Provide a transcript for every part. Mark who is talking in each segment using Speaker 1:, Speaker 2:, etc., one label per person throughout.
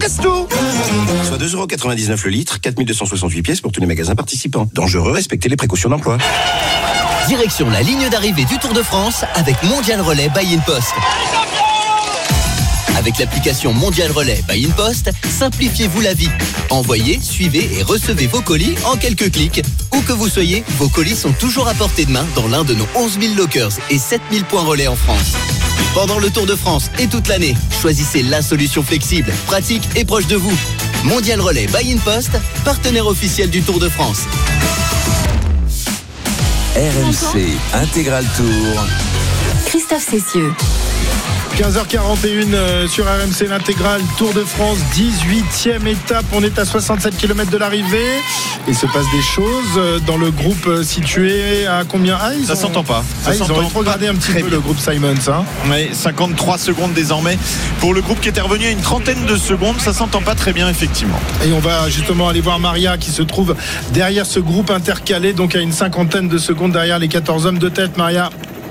Speaker 1: Presto, soit 2,99€ le litre, 4268 pièces pour tous les magasins participants. Dangereux, respectez les précautions d'emploi.
Speaker 2: Direction la ligne d'arrivée du Tour de France avec Mondial Relais by InPost. Avec l'application Mondial Relais by InPost, simplifiez-vous la vie. Envoyez, suivez et recevez vos colis en quelques clics. Où que vous soyez, vos colis sont toujours à portée de main dans l'un de nos 11 000 lockers et 7 000 points relais en France. Pendant le Tour de France et toute l'année, choisissez la solution flexible, pratique et proche de vous. Mondial Relais by InPost, partenaire officiel du Tour de France.
Speaker 3: RMC Intégral Tour.
Speaker 4: Christophe Cessieux.
Speaker 5: 15h41 sur RMC, l'intégral Tour de France, 18e étape. On est à 67 km de l'arrivée. Il se passe des choses dans le groupe situé à combien?
Speaker 6: Ça s'entend pas.
Speaker 5: Ils ont rétrogradé un petit peu le groupe Simons.
Speaker 6: Oui, 53 secondes désormais pour le groupe qui était revenu à une trentaine de secondes. Ça s'entend pas très bien, effectivement.
Speaker 5: Et on va justement aller voir Maria qui se trouve derrière ce groupe intercalé, donc à une cinquantaine de secondes derrière les 14 hommes de tête. Maria.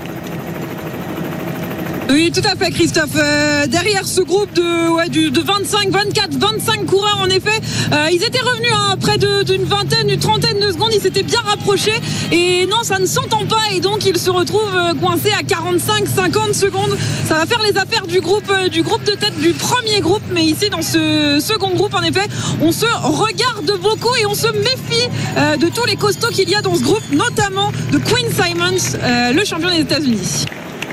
Speaker 7: Oui, tout à fait, Christophe. Derrière ce groupe de 25, 24, 25 coureurs, en effet, ils étaient revenus à près d'une vingtaine, une trentaine de secondes. Ils s'étaient bien rapprochés. Et non, ça ne s'entend pas. Et donc, ils se retrouvent coincés à 45, 50 secondes. Ça va faire les affaires du groupe de tête du premier groupe. Mais ici, dans ce second groupe, en effet, on se regarde beaucoup et on se méfie de tous les costauds qu'il y a dans ce groupe, notamment de Quinn Simons, le champion des États-Unis.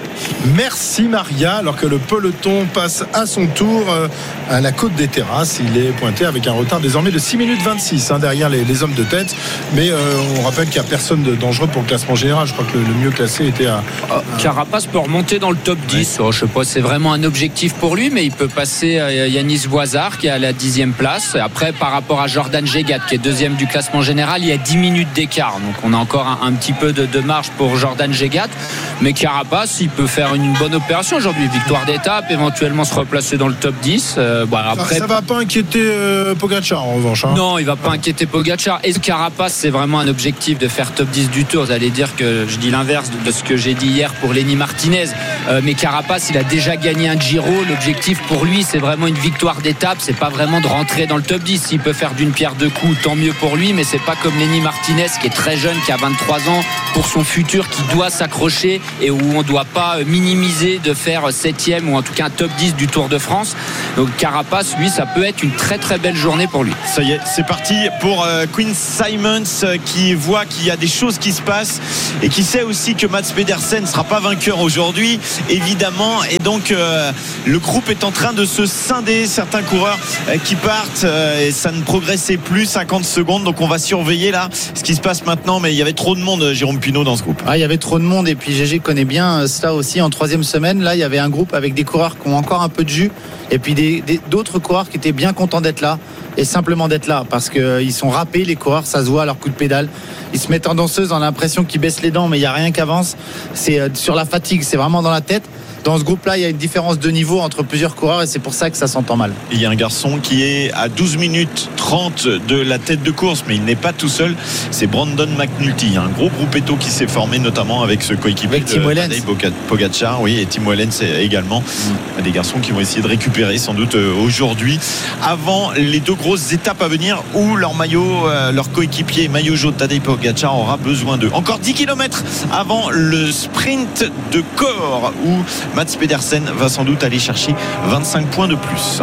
Speaker 5: Merci Maria, alors que le peloton passe à son tour à la côte des Terrasses. Il est pointé avec un retard désormais de 6 minutes 26 derrière les hommes de tête. Mais on rappelle qu'il n'y a personne de dangereux pour le classement général. Je crois que le mieux classé était à...
Speaker 8: Carapaz peut remonter dans le top 10. Je sais pas, c'est vraiment un objectif pour lui, mais il peut passer à Yanis Voisard qui est à la 10e place. Après, par rapport à Jordan Gégat qui est deuxième du classement général, il y a 10 minutes d'écart. Donc on a encore un petit peu de marge pour Jordan Gégat. Mais Carapaz, il peut faire une bonne opération aujourd'hui, victoire d'étape, éventuellement se replacer dans le top 10. Après,
Speaker 5: ça va pas inquiéter Pogacar en revanche.
Speaker 8: Non, il va pas inquiéter Pogacar. Et Carapaz, c'est vraiment un objectif de faire top 10 du Tour. Vous allez dire que je dis l'inverse de ce que j'ai dit hier pour Lenny Martinez. Mais Carapaz, il a déjà gagné un Giro. L'objectif pour lui, c'est vraiment une victoire d'étape. C'est pas vraiment de rentrer dans le top 10. S'il peut faire d'une pierre deux coups, tant mieux pour lui. Mais c'est pas comme Lenny Martinez qui est très jeune, qui a 23 ans, pour son futur, qui doit s'accrocher et où on doit pas minimiser de faire 7e ou en tout cas un top 10 du Tour de France. Donc Carapaz, lui, ça peut être une très très belle journée pour lui.
Speaker 6: Ça y est, c'est parti pour Quinn Simons qui voit qu'il y a des choses qui se passent et qui sait aussi que Mats Pedersen ne sera pas vainqueur aujourd'hui, évidemment. Et donc le groupe est en train de se scinder, certains coureurs qui partent et ça ne progressait plus, 50 secondes. Donc on va surveiller là ce qui se passe maintenant. Mais il y avait trop de monde, Jérôme Pinault, dans ce groupe.
Speaker 9: Il y avait trop de monde et puis GG connaît bien cela aussi. En troisième semaine, là il y avait un groupe avec des coureurs qui ont encore un peu de jus et puis d'autres coureurs qui étaient bien contents d'être là et simplement d'être là parce qu'ils sont râpés, les coureurs, ça se voit à leur coup de pédale. Ils se mettent en danseuse, on a l'impression qu'ils baissent les dents mais il n'y a rien qui avance. C'est sur la fatigue, c'est vraiment dans la tête. Dans ce groupe-là, il y a une différence de niveau entre plusieurs coureurs et c'est pour ça que ça s'entend mal.
Speaker 6: Il y a un garçon qui est à 12 minutes 30 de la tête de course, mais il n'est pas tout seul. C'est Brandon McNulty, un gros groupetto qui s'est formé notamment avec ce coéquipier de Tadej Pogacar, oui, et Tim Wellens également. Des garçons qui vont essayer de récupérer sans doute aujourd'hui, avant les deux grosses étapes à venir où leur maillot, leur coéquipier maillot jaune Tadej Pogacar aura besoin d'eux. Encore 10 km avant le sprint de Cahors où Mats Pedersen va sans doute aller chercher 25 points de plus.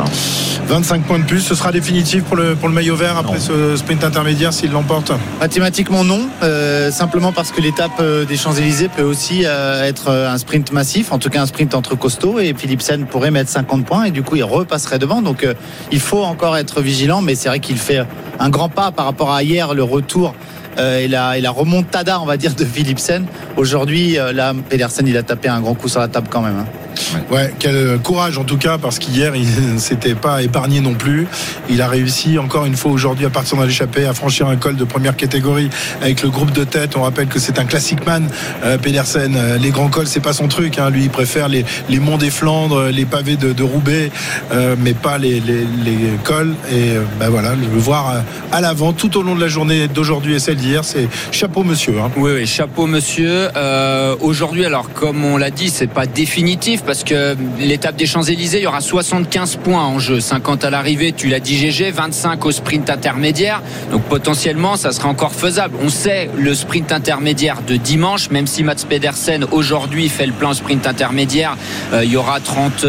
Speaker 5: 25 points de plus, ce sera définitif pour le maillot vert après ce sprint intermédiaire s'il l'emporte?
Speaker 9: Mathématiquement non, simplement parce que l'étape des Champs-Élysées peut aussi être un sprint massif, en tout cas un sprint entre costauds, et Philipsen pourrait mettre 50 points et du coup il repasserait devant, donc il faut encore être vigilant, mais c'est vrai qu'il fait un grand pas par rapport à hier, le retour et la remontada, on va dire, de Philipsen. Aujourd'hui, là, Pedersen, il a tapé un grand coup sur la table quand même.
Speaker 5: Ouais, quel courage en tout cas, parce qu'hier il ne s'était pas épargné non plus. Il a réussi encore une fois aujourd'hui à partir de l'échappée à franchir un col de première catégorie avec le groupe de tête. On rappelle que c'est un classic man, Pedersen. Les grands cols, c'est pas son truc, hein. Lui, il préfère les monts des Flandres, les pavés de Roubaix, mais pas les cols. Et voilà, le voir à l'avant tout au long de la journée d'aujourd'hui et celle d'hier, c'est chapeau monsieur, hein.
Speaker 8: Oui, chapeau monsieur. Aujourd'hui, alors comme on l'a dit, c'est pas définitif parce que l'étape des Champs-Élysées, il y aura 75 points en jeu. 50 à l'arrivée, tu l'as dit GG, 25 au sprint intermédiaire. Donc potentiellement, ça sera encore faisable. On sait le sprint intermédiaire de dimanche, même si Mats Pedersen aujourd'hui fait le plein sprint intermédiaire, il y aura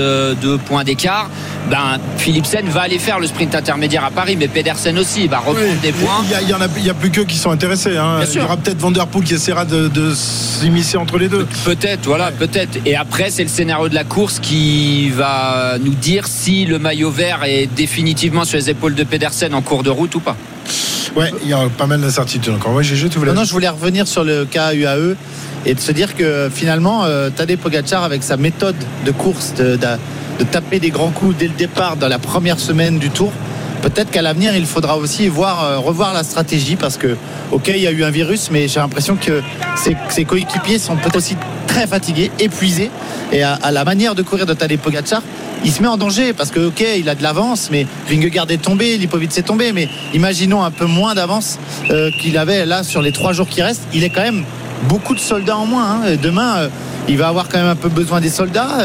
Speaker 8: 32 points d'écart. Philipsen va aller faire le sprint intermédiaire à Paris, mais Pedersen aussi, il va reprendre des points.
Speaker 5: Il y a plus qu'eux qui sont intéressés. Hein. Il y aura peut-être Van Der Poel qui essaiera de s'immiscer entre les deux.
Speaker 8: Peut-être. Et après, c'est le scénario de la course qui va nous dire si le maillot vert est définitivement sur les épaules de Pedersen en cours de route ou pas.
Speaker 5: Ouais, il y a pas mal d'incertitudes encore. Ouais, GG, tu voulais...
Speaker 9: Non, je voulais revenir sur le cas UAE et de se dire que finalement, Tadej Pogačar, avec sa méthode de course, de taper des grands coups dès le départ dans la première semaine du Tour, peut-être qu'à l'avenir il faudra aussi revoir la stratégie, parce que ok, il y a eu un virus, mais j'ai l'impression que ses coéquipiers sont peut-être aussi très fatigués, épuisés, et à la manière de courir de Tadej Pogačar, il se met en danger, parce que ok, il a de l'avance, mais Vingegaard est tombé, Lipovic est tombé, mais imaginons un peu moins d'avance qu'il avait là sur les 3 jours qui restent. Il est quand même beaucoup de soldats en moins, hein. Demain il va avoir quand même un peu besoin des soldats.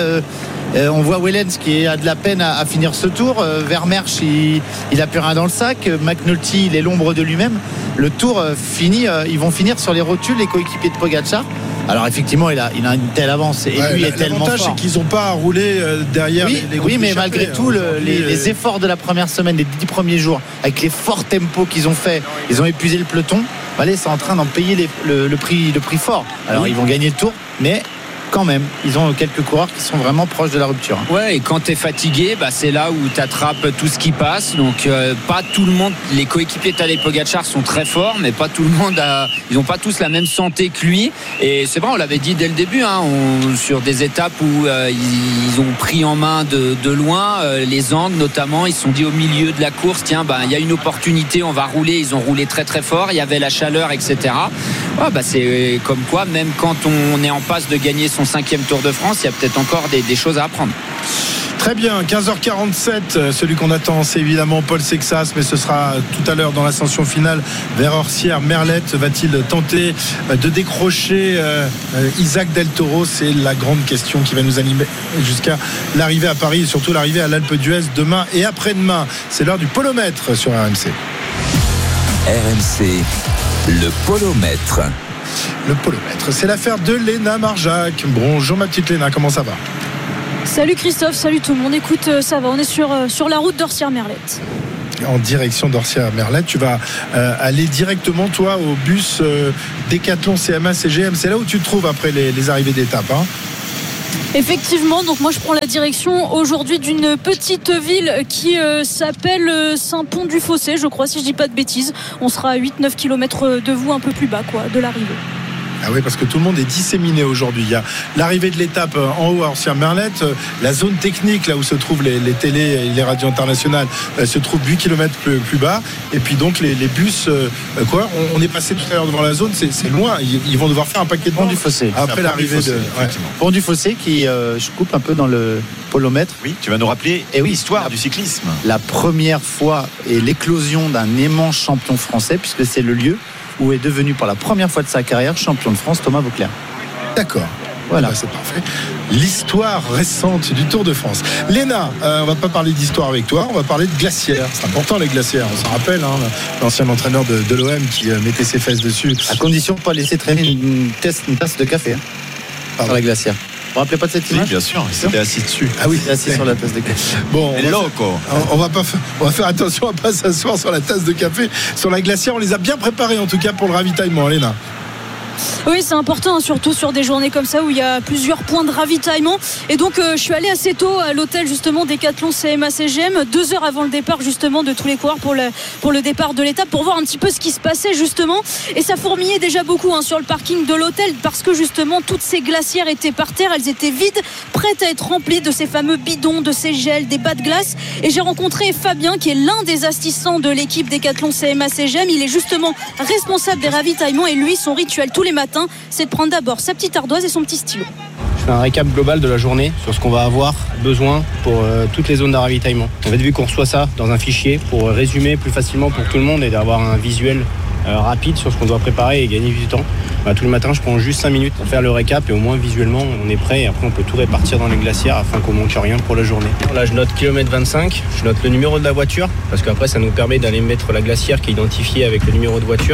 Speaker 9: On voit Wellens qui a de la peine à finir ce tour. Vermeersch, il a plus rien dans le sac. McNulty, il est l'ombre de lui-même. Le tour fini, ils vont finir sur les rotules, les coéquipiers de Pogačar. Alors effectivement, il a une telle avance et lui est tellement fort.
Speaker 5: L'avantage, c'est qu'ils n'ont pas à rouler derrière les groupes.
Speaker 9: Oui, mais malgré tout, les efforts de la première semaine, les 10 premiers jours, avec les forts tempos qu'ils ont fait, ils ont épuisé le peloton. Allez, c'est en train d'en payer le prix fort. Alors ils vont gagner le tour, mais quand même, ils ont quelques coureurs qui sont vraiment proches de la rupture.
Speaker 8: Ouais, et quand tu es fatigué, c'est là où tu attrapes tout ce qui passe. Donc pas tout le monde, les coéquipiers de Tadej Pogačar sont très forts, mais pas tout le monde ils n'ont pas tous la même santé que lui. Et c'est vrai, on l'avait dit dès le début, hein, sur des étapes où ils ont pris en main de loin les angles notamment. Ils se sont dit au milieu de la course, tiens, il y a une opportunité, on va rouler. Ils ont roulé très très fort, il y avait la chaleur, etc. C'est comme quoi, même quand on est en passe de gagner son 5e Tour de France, il y a peut-être encore des choses à apprendre.
Speaker 5: Très bien, 15h47, celui qu'on attend, c'est évidemment Paul Sexas, mais ce sera tout à l'heure dans l'ascension finale vers Orsières-Merlette. Va-t-il tenter de décrocher Isaac Del Toro? C'est la grande question qui va nous animer jusqu'à l'arrivée à Paris et surtout l'arrivée à l'Alpe d'Huez demain et après-demain. C'est l'heure du polomètre sur RMC.
Speaker 3: RMC, le polomètre.
Speaker 5: Le polomètre, c'est l'affaire de Léna Marjac. Bonjour ma petite Léna, comment ça va?
Speaker 10: Salut Christophe, salut tout le monde. Écoute, ça va, on est sur la route d'Orsières-Merlette.
Speaker 5: En direction d'Orsières-Merlette, tu vas aller directement toi au bus Décathlon CMA CGM. C'est là où tu te trouves après les arrivées d'étape, hein?
Speaker 10: Effectivement, donc moi je prends la direction aujourd'hui d'une petite ville qui s'appelle Saint-Pont-du-Fossé, je crois, si je dis pas de bêtises. On sera à 8-9 km de vous, un peu plus bas de l'arrivée.
Speaker 5: Ah oui, parce que tout le monde est disséminé aujourd'hui. Il y a l'arrivée de l'étape en haut à Orsières-Merlette, la zone technique là où se trouvent les télés et les radios internationales se trouve 8 km plus bas, et puis donc les bus on est passé tout à l'heure devant la zone, c'est loin, ils vont devoir faire un paquet de
Speaker 9: Pont du Fossé
Speaker 5: après l'arrivée de
Speaker 9: Pont du Fossé qui je coupe un peu dans le polomètre.
Speaker 6: Oui, tu vas nous rappeler l'histoire du cyclisme.
Speaker 9: La première fois et l'éclosion d'un aimant champion français, puisque c'est le lieu où est devenu pour la première fois de sa carrière champion de France Thomas Vauclair.
Speaker 5: D'accord.
Speaker 9: Voilà,
Speaker 5: c'est parfait. L'histoire récente du Tour de France. Léna, on va pas parler d'histoire avec toi, on va parler de glacières. C'est important les glacières, on s'en rappelle, hein, l'ancien entraîneur de l'OM qui mettait ses fesses dessus.
Speaker 9: À condition de ne pas laisser traîner une tasse de café sur la glacière. Vous vous rappelez pas de cette image?
Speaker 6: Oui, bien sûr, il s'était assis dessus.
Speaker 9: Ah oui, il s'est assis sur la tasse de café.
Speaker 5: Bon, on va faire attention à pas s'asseoir sur la tasse de café. Sur la glacière, on les a bien préparés en tout cas pour le ravitaillement, Léna.
Speaker 10: Oui, c'est important, surtout sur des journées comme ça où il y a plusieurs points de ravitaillement. Et donc, je suis allée assez tôt à l'hôtel justement Décathlon CMA CGM, 2 heures avant le départ justement de tous les coureurs pour le départ de l'étape, pour voir un petit peu ce qui se passait justement. Et ça fourmillait déjà beaucoup sur le parking de l'hôtel, parce que justement toutes ces glacières étaient par terre, elles étaient vides, prêtes à être remplies de ces fameux bidons, de ces gels, des bas de glace. Et j'ai rencontré Fabien, qui est l'un des assistants de l'équipe Décathlon CMA CGM. Il est justement responsable des ravitaillements, et lui, son rituel tous les matins, c'est de prendre d'abord sa petite ardoise et son petit stylo.
Speaker 11: Je fais un récap global de la journée sur ce qu'on va avoir besoin pour toutes les zones de ravitaillement. En fait, vu qu'on reçoit ça dans un fichier pour résumer plus facilement pour tout le monde et d'avoir un visuel rapide sur ce qu'on doit préparer et gagner du temps. Tous les matins, je prends juste 5 minutes pour faire le récap et au moins visuellement, on est prêt et après on peut tout répartir dans les glacières afin qu'on manque rien pour la journée. Là, je note kilomètre 25, je note le numéro de la voiture parce qu'après ça nous permet d'aller mettre la glacière qui est identifiée avec le numéro de voiture.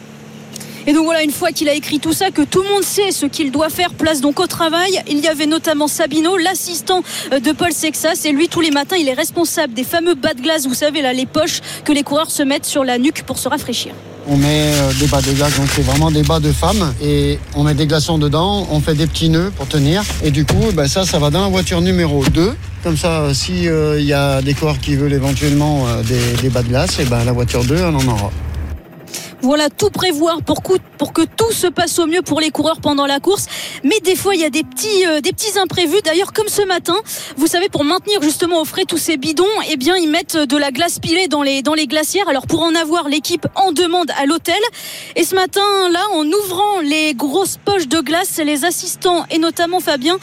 Speaker 10: Et donc voilà, une fois qu'il a écrit tout ça, que tout le monde sait ce qu'il doit faire, place donc au travail. Il y avait notamment Sabino, l'assistant de Paul Sexas, et lui tous les matins il est responsable des fameux bas de glace, vous savez là, les poches que les coureurs se mettent sur la nuque pour se rafraîchir.
Speaker 12: On met des bas de glace, donc c'est vraiment des bas de femmes, et on met des glaçons dedans, on fait des petits nœuds pour tenir, et du coup ça va dans la voiture numéro 2. Comme ça, si y a des coureurs qui veulent éventuellement des bas de glace, et la voiture 2, on en aura.
Speaker 10: Voilà, tout prévoir pour que tout se passe au mieux pour les coureurs pendant la course. Mais des fois, il y a des petits imprévus. D'ailleurs, comme ce matin, vous savez, pour maintenir justement au frais tous ces bidons, ils mettent de la glace pilée dans les glacières. Alors, pour en avoir, l'équipe en demande à l'hôtel. Et ce matin-là, en ouvrant les grosses poches de glace, les assistants et notamment Fabien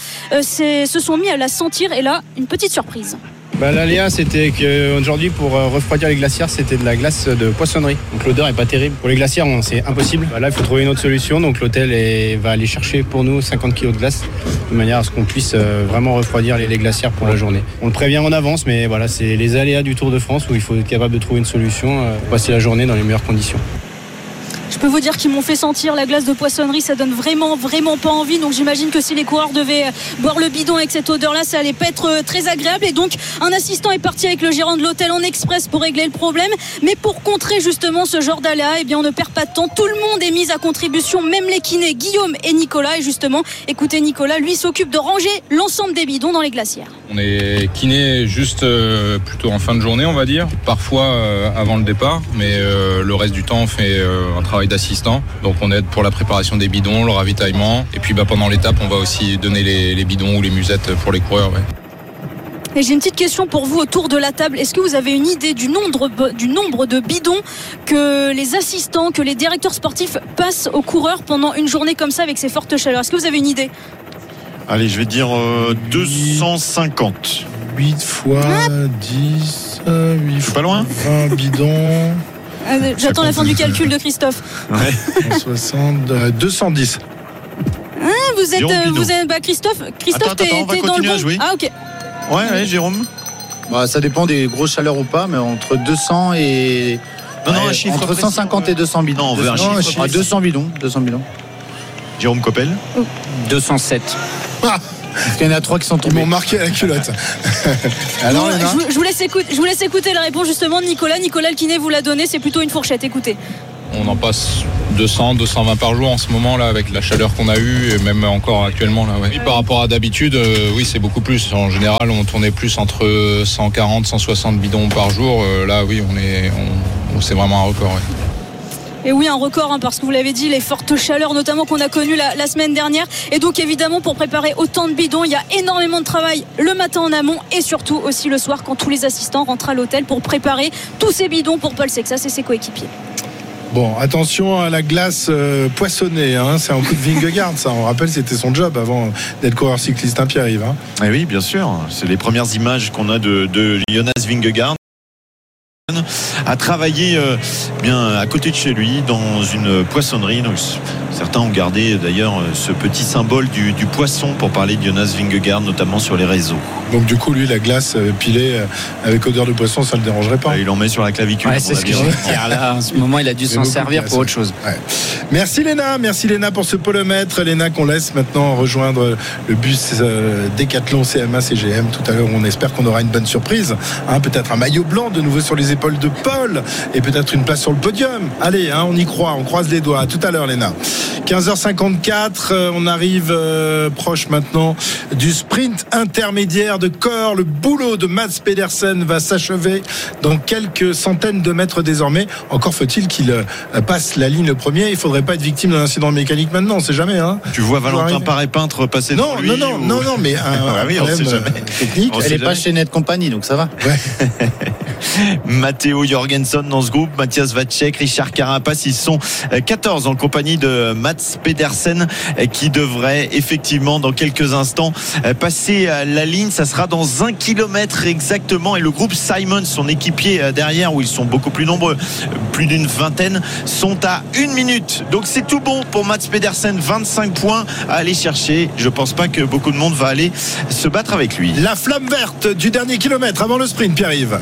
Speaker 10: se sont mis à la sentir. Et là, une petite surprise.
Speaker 11: L'aléa, c'était qu'aujourd'hui, pour refroidir les glacières, c'était de la glace de poissonnerie. Donc l'odeur est pas terrible. Pour les glacières, c'est impossible. Là, il faut trouver une autre solution. Donc l'hôtel va aller chercher pour nous 50 kg de glace, de manière à ce qu'on puisse vraiment refroidir les glacières pour la journée. On le prévient en avance, mais voilà, c'est les aléas du Tour de France où il faut être capable de trouver une solution pour passer la journée dans les meilleures conditions.
Speaker 10: Je peux vous dire qu'ils m'ont fait sentir la glace de poissonnerie, ça donne vraiment pas envie. Donc j'imagine que si les coureurs devaient boire le bidon avec cette odeur là, ça allait pas être très agréable. Et donc un assistant est parti avec le gérant de l'hôtel en express pour régler le problème. Mais pour contrer justement ce genre d'aléa, on ne perd pas de temps, tout le monde est mis à contribution, même les kinés Guillaume et Nicolas. Et justement, écoutez, Nicolas lui s'occupe de ranger l'ensemble des bidons dans les glacières.
Speaker 13: On est kiné juste plutôt en fin de journée, on va dire, parfois avant le départ, mais le reste du temps on fait un travail d'assistant. Donc on aide pour la préparation des bidons, le ravitaillement, et puis pendant l'étape on va aussi donner les bidons ou les musettes pour les coureurs. Ouais.
Speaker 10: Et j'ai une petite question pour vous autour de la table. Est-ce que vous avez une idée du nombre de bidons que les assistants, que les directeurs sportifs passent aux coureurs pendant une journée comme ça avec ces fortes chaleurs? Est-ce que vous avez une idée?
Speaker 6: Allez, je vais dire 250.
Speaker 5: 8 fois 10, 8 fois
Speaker 6: pas loin
Speaker 5: 20 bidons.
Speaker 10: J'attends la fin du calcul de Christophe.
Speaker 5: Ouais. 60, 210.
Speaker 10: Vous êtes Christophe,
Speaker 6: t'es dans le bon. À jouer.
Speaker 10: Ah ok.
Speaker 6: Ouais, Jérôme.
Speaker 9: Ça dépend des grosses chaleurs ou pas, mais entre 200 et
Speaker 6: un chiffre
Speaker 9: entre 150 et 200 bidons.
Speaker 6: Non, on veut un chiffre.
Speaker 9: 200 bidons.
Speaker 6: Jérôme Coppel.
Speaker 8: 207.
Speaker 9: Parce qu'il y en a 3 qui sont tombés.
Speaker 5: Ils m'ont marqué à la culotte.
Speaker 10: Alors, je vous laisse écouter la réponse justement de Nicolas. Nicolas, le kiné vous l'a donné, c'est plutôt une fourchette. Écoutez.
Speaker 13: On en passe 200, 220 par jour en ce moment là avec la chaleur qu'on a eue et même encore actuellement là. Ouais. Par rapport à d'habitude, oui c'est beaucoup plus. En général, on tournait plus entre 140, 160 bidons par jour. Là, oui, c'est vraiment un record. Ouais.
Speaker 10: Et oui, un record, parce que vous l'avez dit, les fortes chaleurs notamment qu'on a connues la semaine dernière. Et donc évidemment, pour préparer autant de bidons, il y a énormément de travail le matin en amont et surtout aussi le soir quand tous les assistants rentrent à l'hôtel pour préparer tous ces bidons pour Paul Sexas et ses coéquipiers.
Speaker 5: Bon, attention à la glace poissonnée, c'est un coup de Vingegaard, ça. On rappelle, c'était son job avant d'être coureur cycliste, Pierre-Yves.
Speaker 6: Eh oui, bien sûr. C'est les premières images qu'on a de Jonas Vingegaard. A travaillé bien à côté de chez lui dans une poissonnerie. Donc, certains ont gardé d'ailleurs ce petit symbole du poisson pour parler de Jonas Vingegaard, notamment sur les réseaux.
Speaker 5: Donc du coup, lui, la glace pilée avec odeur de poisson, ça ne le dérangerait pas.
Speaker 6: Il en met sur la clavicule.
Speaker 8: Ouais, c'est ce que je veux dire. Là, en ce moment, il a dû s'en servir pour autre chose.
Speaker 5: Ouais. Merci Léna pour ce polomètre. Léna qu'on laisse maintenant rejoindre le bus Décathlon CMA CGM. Tout à l'heure, on espère qu'on aura une bonne surprise. Peut-être un maillot blanc de nouveau sur les épaules de Paul et peut-être une place sur le podium. Allez, on y croit, on croise les doigts. À tout à l'heure, Léna. 15h54, on arrive proche maintenant du sprint intermédiaire de Corps. Le boulot de Mads Pedersen va s'achever dans quelques centaines de mètres désormais. Encore faut-il qu'il passe la ligne le premier. Il ne faudrait pas être victime d'un incident mécanique maintenant, on ne sait jamais.
Speaker 6: Tu vois Valentin Paré-Peintre passer devant lui
Speaker 5: Non, mais
Speaker 6: oui, on sait jamais.
Speaker 5: Technique.
Speaker 9: Elle n'est pas chez Net Company, donc ça va.
Speaker 6: Ouais. Matteo Jorgensen dans ce groupe, Matthias Vacek, Richard Carapace. Ils sont 14 en compagnie de Mats Pedersen qui devrait effectivement dans quelques instants passer la ligne. Ça sera dans 1 kilomètre exactement, et le groupe Simon, son équipier derrière, où ils sont beaucoup plus nombreux, plus d'une vingtaine, sont à 1 minute. Donc c'est tout bon pour Mats Pedersen, 25 points à aller chercher. Je pense pas que beaucoup de monde va aller se battre avec lui.
Speaker 5: La flamme verte du dernier kilomètre avant le sprint, Pierre-Yves.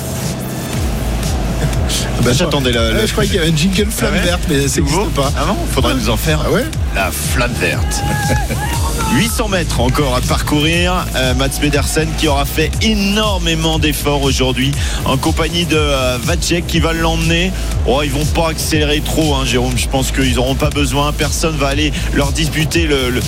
Speaker 6: J'attendais
Speaker 5: je croyais qu'il y avait une jingle flamme verte, mais ça n'existe pas.
Speaker 6: Ah non, faudrait nous en faire.
Speaker 5: Ah ouais,
Speaker 6: la flamme verte. 800 mètres encore à parcourir. Mats Pedersen qui aura fait énormément d'efforts aujourd'hui en compagnie de Vacek qui va l'emmener. Ils vont pas accélérer trop, Jérôme. Je pense qu'ils n'auront pas besoin. Personne va aller leur disputer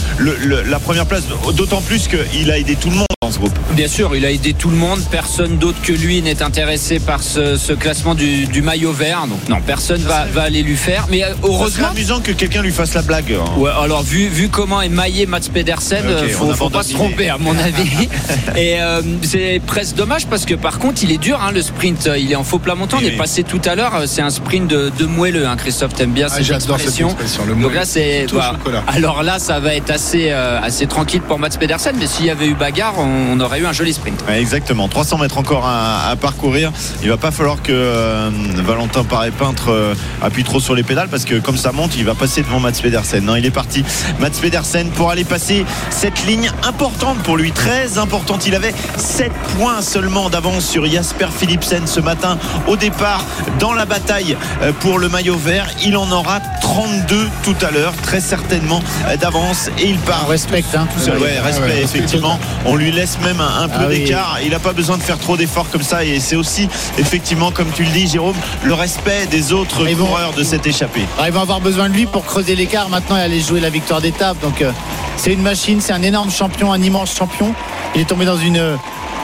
Speaker 6: la première place. D'autant plus qu'il a aidé tout le monde dans ce groupe.
Speaker 8: Bien sûr, il a aidé tout le monde. Personne d'autre que lui n'est intéressé par ce classement du maillot vert. Donc non, personne va aller lui faire. Mais heureusement,
Speaker 6: c'est amusant que quelqu'un lui fasse la blague.
Speaker 8: Ouais, alors vu comment est maillé Mats Pedersen, faut pas se tromper à mon avis. Et c'est presque dommage parce que par contre il est dur, le sprint. Il est en faux plat montant. On est passé tout à l'heure. C'est un sprint de moelleux. Christophe, t'aimes bien cette expression. Donc là c'est. Alors là, ça va être assez tranquille pour Mats Pedersen. Mais s'il y avait eu bagarre, on aurait eu un joli sprint.
Speaker 6: Ouais, exactement. 300 mètres encore à parcourir. Il va pas falloir que Valentin Paré-Peintre appuie trop sur les pédales parce que comme ça monte, il va passer devant Mats Pedersen. Non, il est parti. Mats Pedersen pour aller passer cette ligne importante pour lui, très importante. Il avait 7 points seulement d'avance sur Jasper Philipsen ce matin au départ dans la bataille pour le maillot vert. Il en aura 32 tout à l'heure, très certainement d'avance, et il part.
Speaker 9: On respecte,
Speaker 6: tout seul. Respect, effectivement. On lui laisse même un peu d'écart. Il n'a pas besoin de faire trop d'efforts comme ça, et c'est aussi effectivement, comme tu le dis, Jérôme, le respect des autres coureurs de cette échappée.
Speaker 9: Ils vont avoir besoin de lui pour creuser l'écart maintenant et aller jouer la victoire d'étape. Donc c'est une machine, c'est un énorme champion, un immense champion. Il est tombé dans une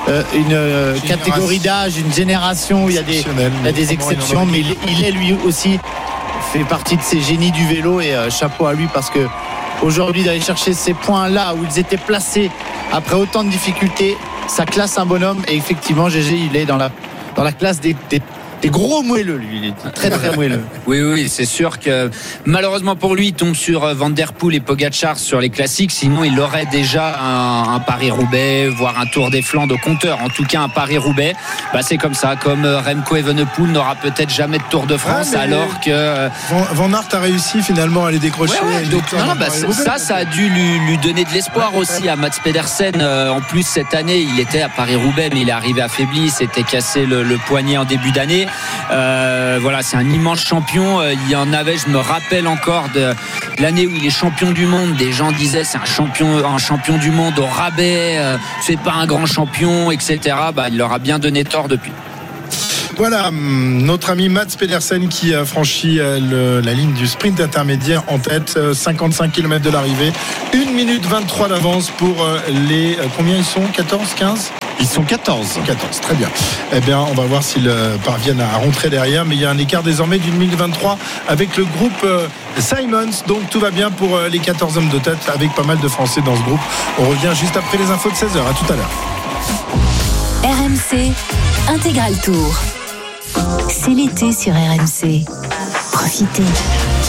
Speaker 9: catégorie d'âge, une génération où il y a des exceptions, mais il est lui aussi fait partie de ces génies du vélo, et chapeau à lui parce que aujourd'hui d'aller chercher ces points là où ils étaient placés après autant de difficultés, ça classe un bonhomme. Et effectivement, GG, il est dans la classe des gros moelleux, lui. Il est très très moelleux.
Speaker 8: Oui, c'est sûr que malheureusement pour lui, il tombe sur Van Der Poel et Pogačar sur les classiques. Sinon, il aurait déjà un Paris-Roubaix, voire un Tour des Flandres au compteur. En tout cas, un Paris-Roubaix. C'est comme ça. Comme Remco Evenepoel n'aura peut-être jamais de Tour de France, alors que
Speaker 5: Van Aert a réussi finalement à les décrocher.
Speaker 8: Donc, ça a dû lui donner de l'espoir aussi à Mats Pedersen. En plus, cette année, il était à Paris-Roubaix, mais il est arrivé affaibli. Il s'était cassé le poignet en début d'année. C'est un immense champion. Il y en avait, je me rappelle encore de l'année où il est champion du monde. Des gens disaient c'est un champion du monde au rabais, c'est pas un grand champion, etc. Il leur a bien donné tort depuis.
Speaker 5: Voilà, notre ami Mats Pedersen qui a franchi la ligne du sprint intermédiaire en tête, 55 km de l'arrivée, 1 minute 23 d'avance pour les... Combien ils sont ? 14, 15 ?
Speaker 6: Ils sont 14,
Speaker 5: très bien. Eh bien, on va voir s'ils parviennent à rentrer derrière. Mais il y a un écart désormais d'une minute 23 avec le groupe Simons. Donc tout va bien pour les 14 hommes de tête, avec pas mal de Français dans ce groupe. On revient juste après les infos de 16h. À tout à l'heure.
Speaker 4: RMC Intégral Tour. C'est l'été sur RMC. Profitez.